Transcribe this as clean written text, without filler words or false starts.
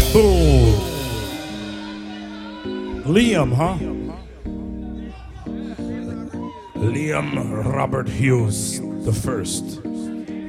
people. Liam, huh? Liam Robert Hughes the first.